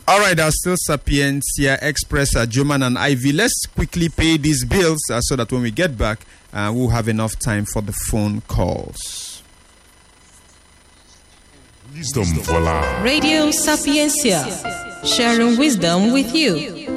All right, still Sapiencia Express, Joman and Ivy. Let's quickly pay these bills so that when we get back, we'll have enough time for the phone calls. Wisdom for life. Radio Sapiencia, sharing wisdom with you.